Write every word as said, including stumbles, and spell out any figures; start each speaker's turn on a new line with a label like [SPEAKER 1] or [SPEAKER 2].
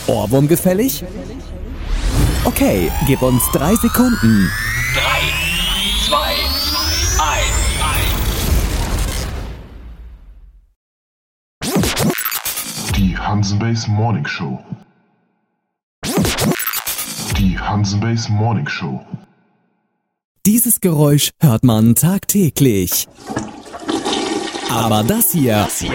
[SPEAKER 1] Ohrwurm gefällig? Okay, gib uns drei Sekunden.
[SPEAKER 2] Drei, zwei, eins.
[SPEAKER 3] Die Hansenbase Morning Show. Die Hansenbase Morning Show.
[SPEAKER 1] Dieses Geräusch hört man tagtäglich. Aber das hier,
[SPEAKER 2] Das hier